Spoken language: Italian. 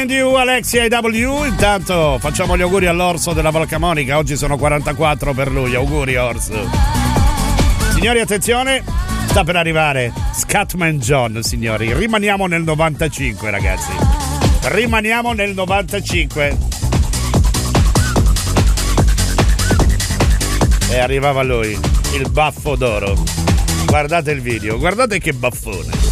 with you, Alexia AW. Intanto facciamo gli auguri all'Orso della Valcamonica. Oggi sono 44 per lui. Auguri, Orso. Signori, attenzione, sta per arrivare Scatman John, signori. Rimaniamo nel 95, ragazzi. Rimaniamo nel 95. E arrivava lui, il baffo d'oro. Guardate il video, guardate che baffone.